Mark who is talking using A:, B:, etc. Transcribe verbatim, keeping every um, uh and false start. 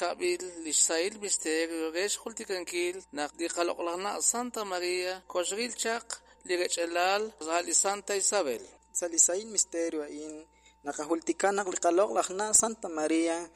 A: kabil lishail misterio resh hultikankil naqdi qaloqlaqna Santa Maria koshgil chaq ligachalal zali Santa Isabel
B: salisail misterio in naqahultikanaq liqaloqlaqna Santa Maria